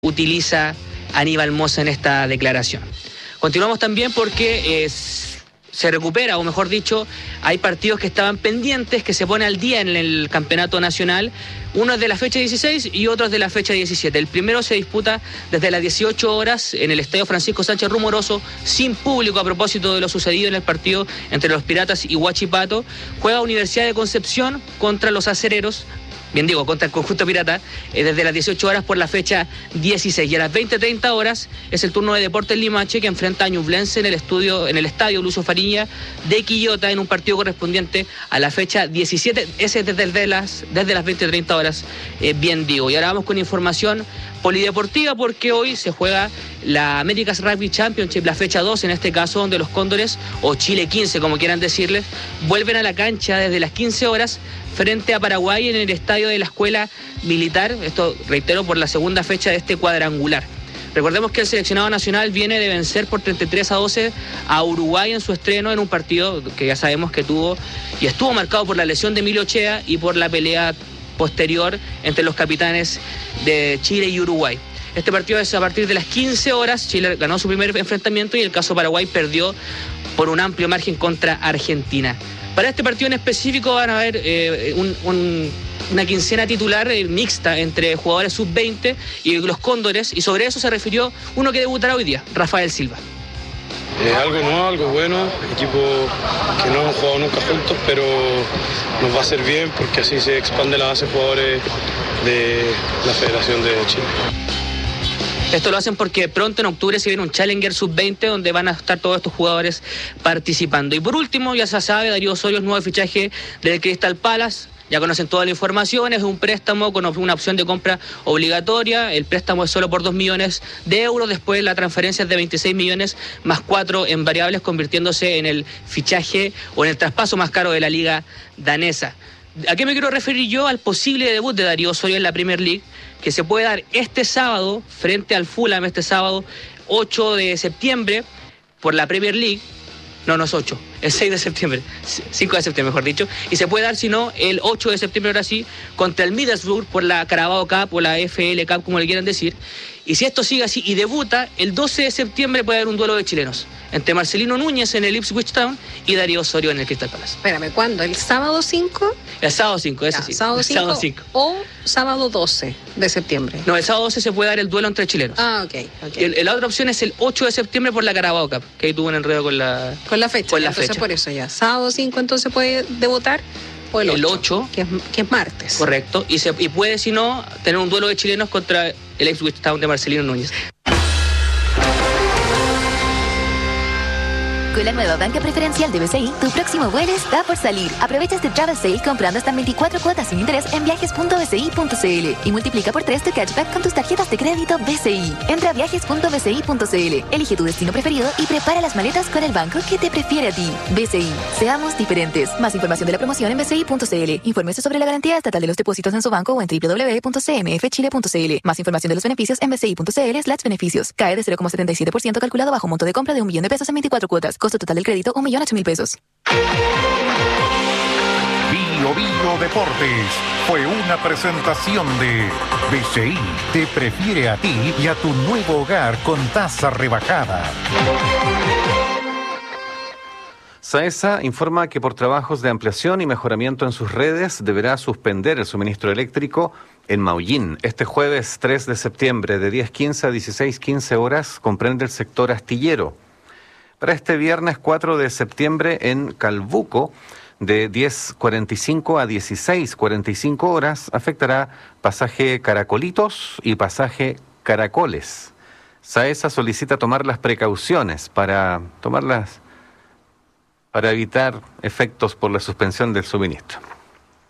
utiliza Aníbal Mosa en esta declaración. Continuamos también porque se recupera, o mejor dicho, hay partidos que estaban pendientes, que se pone al día en el campeonato nacional. Uno es de la fecha 16 y otro es de la fecha 17. El primero se disputa desde las 18 horas en el Estadio Francisco Sánchez Rumoroso, sin público, a propósito de lo sucedido en el partido entre los Piratas y Huachipato. Juega Universidad de Concepción contra los Acereros, contra el conjunto pirata, desde las 18 horas por la fecha 16. Y a las 20:30 horas es el turno de Deportes Limache, que enfrenta a Ñublense en el estadio Lucio Fariña de Quillota, en un partido correspondiente a la fecha 17. Ese es desde las 20:30 horas, Y ahora vamos con información polideportiva, porque hoy se juega la America's Rugby Championship, la fecha 2 en este caso, donde los Cóndores, o Chile 15 como quieran decirles, vuelven a la cancha desde las 15 horas frente a Paraguay en el estadio de la Escuela Militar. Esto, reitero, por la segunda fecha de este cuadrangular. Recordemos que el seleccionado nacional viene de vencer por 33-12 a Uruguay en su estreno, en un partido que ya sabemos que tuvo y estuvo marcado por la lesión de Emilio Ochea y por la pelea posterior entre los capitanes de Chile y Uruguay. Este partido es a partir de las 15 horas. Chile ganó su primer enfrentamiento y el caso Paraguay perdió por un amplio margen contra Argentina. Para este partido en específico van a haber una quincena titular mixta entre jugadores sub-20 y los Cóndores, y sobre eso se refirió uno que debutará hoy día, Rafael Silva. Algo nuevo, algo bueno, equipo que no hemos jugado nunca juntos, pero nos va a hacer bien porque así se expande la base de jugadores de la Federación de Chile. Esto lo hacen porque pronto en octubre se viene un Challenger Sub-20 donde van a estar todos estos jugadores participando. Y por último, ya se sabe, Darío Osorio es nuevo fichaje del Crystal Palace. Ya conocen toda la información, es un préstamo con una opción de compra obligatoria. El préstamo es solo por 2 millones de euros, después la transferencia es de 26 millones más 4 en variables, convirtiéndose en el fichaje o en el traspaso más caro de la liga danesa. ¿A qué me quiero referir yo? Al posible debut de Darío Osorio en la Premier League, que se puede dar este sábado frente al Fulham, este sábado 8 de septiembre, por la Premier League. No es 8, es 6 de septiembre, 5 de septiembre mejor dicho, y se puede dar, si no, el 8 de septiembre ahora sí, contra el Middlesbrough por la Carabao Cup o la FL Cup, como le quieran decir. Y si esto sigue así y debuta, el 12 de septiembre puede haber un duelo de chilenos entre Marcelino Núñez en el Ipswich Town y Darío Osorio en el Crystal Palace. Espérame, ¿cuándo? ¿El sábado 5? El sábado 5, ese sí. ¿Sábado 5 o sábado 12 de septiembre? No, el sábado 12 se puede dar el duelo entre chilenos. Ah, ok. La otra opción es el 8 de septiembre por la Carabao Cup, que ahí tuvo un enredo con la fecha. Entonces por eso ya. Sábado 5 entonces puede debutar. O el 8 que es martes. Correcto. Y puede, si no, tener un duelo de chilenos contra el Ipswich Town de Marcelino Núñez. Con la nueva banca preferencial de BCI, tu próximo vuelo está por salir. Aprovecha este Travel Sale comprando hasta 24 cuotas sin interés en viajes.bci.cl y multiplica por 3 tu cashback con tus tarjetas de crédito BCI. Entra a viajes.bci.cl, elige tu destino preferido y prepara las maletas con el banco que te prefiere a ti. BCI, seamos diferentes. Más información de la promoción en bci.cl. Infórmese sobre la garantía estatal de los depósitos en su banco o en www.cmfchile.cl. Más información de los beneficios en bci.cl/beneficios. Cae de 0,77% calculado bajo monto de compra de $1.000.000 en 24 cuotas. Costo total del crédito, $1.008.000. Bio Deportes fue una presentación de BCI. Te prefiere a ti y a tu nuevo hogar con tasa rebajada. SAESA informa que por trabajos de ampliación y mejoramiento en sus redes deberá suspender el suministro eléctrico en Maullín. Este jueves 3 de septiembre de 10:15 a 16:15 horas comprende el sector astillero. Para este viernes 4 de septiembre en Calbuco, de 10:45 a 16:45 horas, afectará pasaje Caracolitos y pasaje Caracoles. SAESA solicita tomar las precauciones para evitar efectos por la suspensión del suministro.